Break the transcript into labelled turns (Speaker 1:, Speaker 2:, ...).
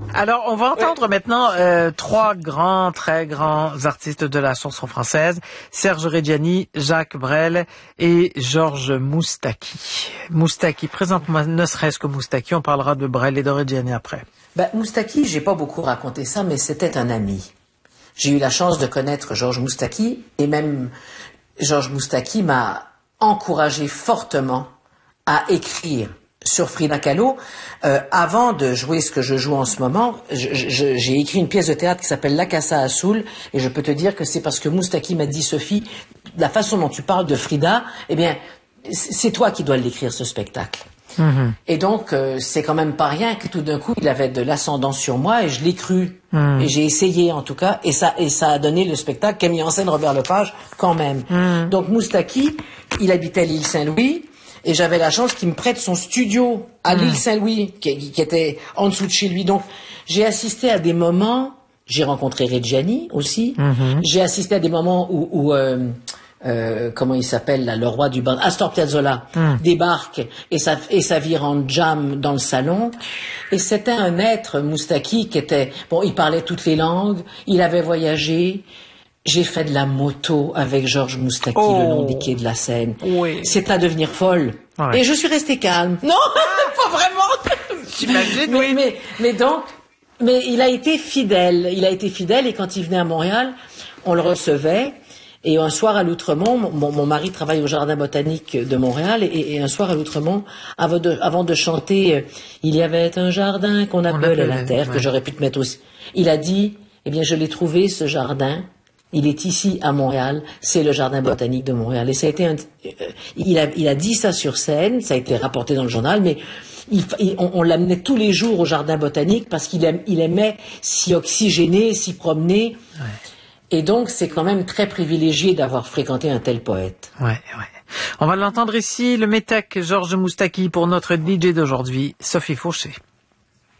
Speaker 1: Alors, on va entendre maintenant trois grands, très grands artistes de la chanson française. Serge Reggiani, Jacques Brel et Georges Moustaki. Moustaki, présente-moi ne serait-ce que Moustaki. On parlera de Brel et de Reggiani après.
Speaker 2: Moustaki, j'ai pas beaucoup raconté ça, mais c'était un ami. J'ai eu la chance de connaître Georges Moustaki, et même Georges Moustaki m'a encouragé fortement à écrire sur Frida Kahlo. Avant de jouer ce que je joue en ce moment, j'ai écrit une pièce de théâtre qui s'appelle La Casa Azul, et je peux te dire que c'est parce que Moustaki m'a dit, Sophie, la façon dont tu parles de Frida, eh bien, c'est toi qui dois l'écrire, ce spectacle. Mmh. Et donc, c'est quand même pas rien que tout d'un coup, il avait de l'ascendance sur moi, et je l'ai cru. Mmh. Et j'ai essayé, en tout cas, et ça a donné le spectacle qu'a mis en scène Robert Lepage, quand même. Mmh. Donc, Moustaki, il habitait l'île Saint-Louis, et j'avais la chance qu'il me prête son studio à l'île Saint-Louis, qui était en dessous de chez lui. Donc, j'ai assisté à des moments, j'ai rencontré Reggiani aussi, j'ai assisté à des moments où comment il s'appelle là, le roi du band, Astor Piazzolla, débarque et ça vire en jam dans le salon. Et c'était un être, Moustaki, qui était, bon, il parlait toutes les langues, il avait voyagé. J'ai fait de la moto avec Georges Moustaki le long des quais de la Seine. Oui. C'est à devenir folle. Ouais. Et je suis restée calme. Non, pas vraiment.
Speaker 1: J'imagine, oui.
Speaker 2: Mais il a été fidèle. Il a été fidèle, et quand il venait à Montréal, on le recevait. Et un soir à l'Outremont, mon mari travaille au Jardin botanique de Montréal, et un soir à l'Outremont, avant de chanter Il y avait un jardin qu'on appelait la terre, que j'aurais pu te mettre aussi. Il a dit, eh bien, je l'ai trouvé, ce jardin. Il est ici à Montréal, c'est le Jardin botanique de Montréal. Et ça a été il a dit ça sur scène, ça a été rapporté dans le journal, mais on l'amenait tous les jours au Jardin botanique parce qu'il aimait s'y oxygéner, s'y promener. Ouais. Et donc, c'est quand même très privilégié d'avoir fréquenté un tel poète.
Speaker 1: Ouais. On va l'entendre ici, le métèque Georges Moustaki, pour notre DJ d'aujourd'hui, Sophie Fauché.